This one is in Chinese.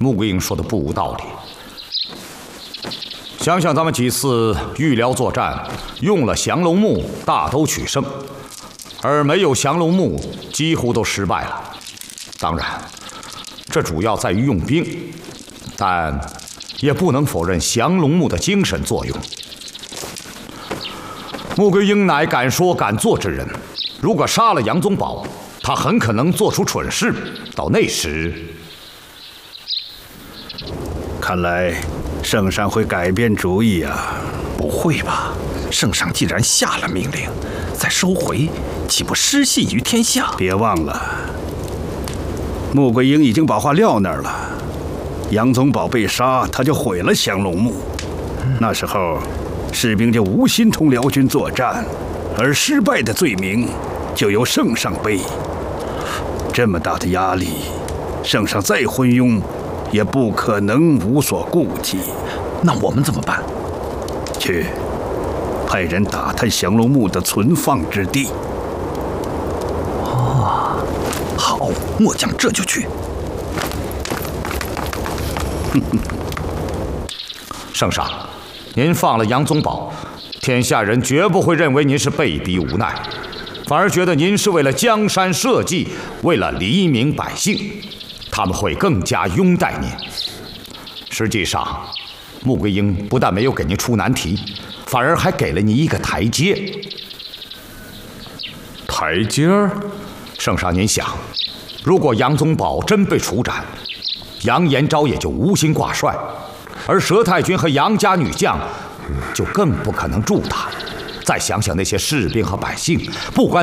穆桂英说的不无道理。想想咱们几次御辽作战，用了降龙木，大都取胜，而没有降龙木，几乎都失败了。当然，这主要在于用兵，但也不能否认降龙木的精神作用。穆桂英乃敢说敢做之人，如果杀了杨宗保，他很可能做出蠢事。到那时， 看来圣上会改变主意啊！ 不会吧？圣上既然下了命令，再收回，岂不失信于天下？ 别忘了，穆桂英已经把话撂那儿了。杨宗保被杀，他就毁了降龙木。那时候，士兵就无心同辽军作战，而失败的罪名就由圣上背。这么大的压力，圣上再昏庸，也不可能无所顾忌。 那我们怎么办？ 去派人打探降龙木的存放之地。 哦，好，末将这就去。 圣上，您放了杨宗保，天下人绝不会认为您是被逼无奈，反而觉得您是为了江山社稷，为了黎民百姓，他们会更加拥戴您。实际上，穆桂英不但没有给您出难题，反而还给了您一个台阶。 台阶儿？ 圣上，您想，如果杨宗保真被处斩，杨延昭也就无心挂帅，而佘太君和杨家女将就更不可能助他。再想想那些士兵和百姓，不管